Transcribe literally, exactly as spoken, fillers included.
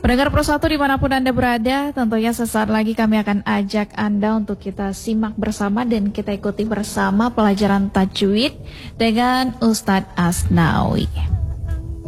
Pendengar Persatu dimanapun Anda berada, tentunya sesaat lagi kami akan ajak Anda untuk kita simak bersama dan kita ikuti bersama pelajaran tajwid dengan Ustadz Asnawi.